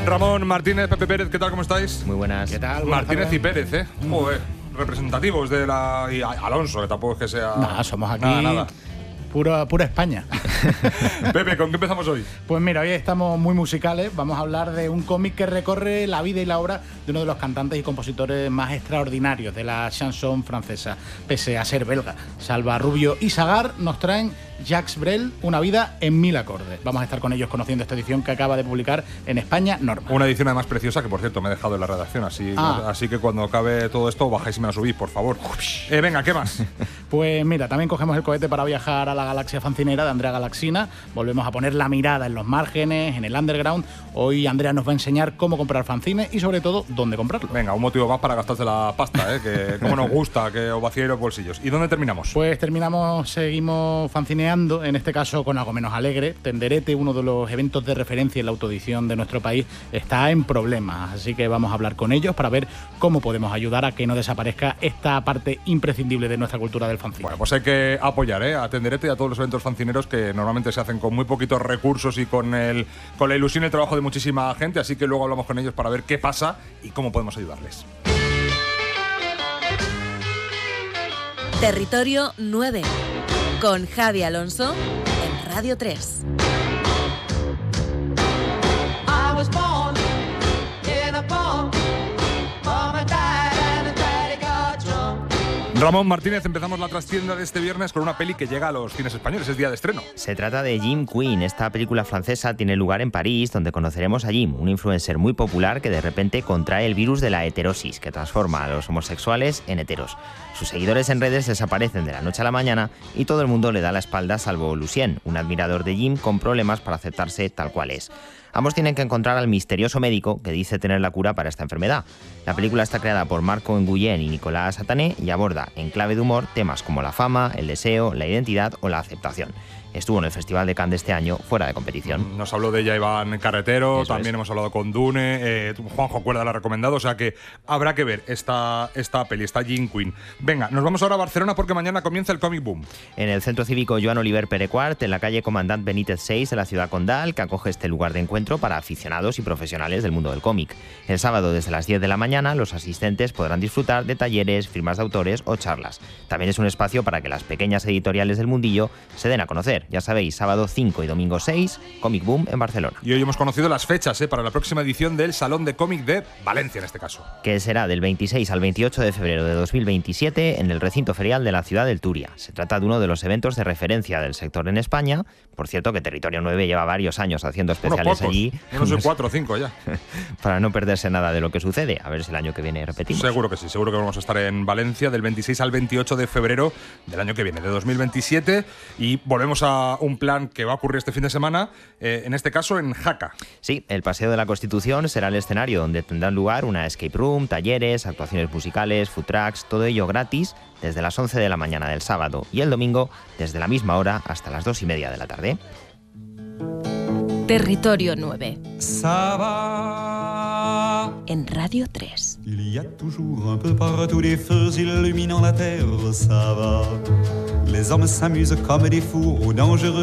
Ramón Martínez, Pepe Pérez, ¿qué tal? ¿Cómo estáis? Muy buenas. ¿Qué tal? Martínez y Pérez, ¿eh? Joder, representativos de la... Y Alonso, que tampoco es que sea... Nada, somos aquí Nada. Pura España. Pepe, ¿con qué empezamos hoy? Pues mira, hoy estamos muy musicales. Vamos a hablar de un cómic que recorre la vida y la obra de uno de los cantantes y compositores más extraordinarios de la chanson francesa, pese a ser belga. Salva Rubio y Sagar nos traen Jacques Brel, Una vida en 1000 acordes. Vamos a estar con ellos conociendo esta edición que acaba de publicar en España Norma. Una edición además preciosa que, por cierto, me he dejado en la redacción, así que cuando acabe todo esto bajáis y me la subís, por favor. Venga, ¿qué más? Pues mira, también cogemos el cohete para viajar a la galaxia fancinera de Andrea Galaxina. Volvemos a poner la mirada en los márgenes, en el underground. Hoy Andrea nos va a enseñar cómo comprar fanzines y sobre todo dónde comprarlo. Venga, un motivo más para gastarse la pasta, que como nos gusta que os vaciéis los bolsillos. ¿Y dónde terminamos? Pues seguimos fanzineando, en este caso con algo menos alegre. Tenderete, uno de los eventos de referencia en la autoedición de nuestro país, está en problemas, así que vamos a hablar con ellos para ver cómo podemos ayudar a que no desaparezca esta parte imprescindible de nuestra cultura del fanzine. Bueno, pues hay que apoyar a Tenderete y a todos los eventos fancineros que normalmente se hacen con muy poquitos recursos y con la ilusión y el trabajo de muchísima gente, así que luego hablamos con ellos para ver qué pasa y cómo podemos ayudarles. Territorio 9, con Javi Alonso en Radio 3. Ramón Martínez, empezamos la trastienda de este viernes con una peli que llega a los cines españoles, es día de estreno. Se trata de Jim Queen. Esta película francesa tiene lugar en París, donde conoceremos a Jim, un influencer muy popular que de repente contrae el virus de la heterosis, que transforma a los homosexuales en heteros. Sus seguidores en redes desaparecen de la noche a la mañana y todo el mundo le da la espalda salvo Lucien, un admirador de Jim con problemas para aceptarse tal cual es. Ambos tienen que encontrar al misterioso médico que dice tener la cura para esta enfermedad. La película está creada por Marco Nguyen y Nicolas Satané y aborda, en clave de humor, temas como la fama, el deseo, la identidad o la aceptación. Estuvo en el Festival de Cannes de este año, fuera de competición. Nos habló de ella Iván Carretero, Eso también es. hemos hablado con Dune, Juanjo Cuerda la ha recomendado, o sea que habrá que ver esta peli, esta Jim Queen. Venga, nos vamos ahora a Barcelona porque mañana comienza el Comic Boom. En el Centro Cívico Joan Oliver Perequart, en la calle Comandant Benítez 6 de la ciudad condal, que acoge este lugar de encuentro para aficionados y profesionales del mundo del cómic. El sábado desde las 10 de la mañana los asistentes podrán disfrutar de talleres, firmas de autores o charlas. También es un espacio para que las pequeñas editoriales del mundillo se den a conocer. Ya sabéis, sábado 5 y domingo 6, Comic Boom en Barcelona. Y hoy hemos conocido las fechas para la próxima edición del Salón de Cómic de Valencia, en este caso. Que será del 26 al 28 de febrero de 2027 en el recinto ferial de la ciudad del Turia. Se trata de uno de los eventos de referencia del sector en España. Por cierto, que Territorio 9 lleva varios años haciendo especiales allí. No sé, 4 o 5 ya. Para no perderse nada de lo que sucede. A ver si el año que viene repetimos. Seguro que sí, seguro que vamos a estar en Valencia del 26 al 28 de febrero del año que viene, de 2027. Y volvemos a un plan que va a ocurrir este fin de semana, en este caso en Jaca. Sí, el Paseo de la Constitución será el escenario donde tendrán lugar una escape room, talleres, actuaciones musicales, food trucks, todo ello gratis desde las 11 de la mañana del sábado y el domingo desde la misma hora hasta las 2:30 de la tarde. Territorio 9, Ça va. en Radio 3. Il y a toujours un peu partout des feux illuminant la terre, ça va. Les hommes s'amusent comme des fous aux dangereux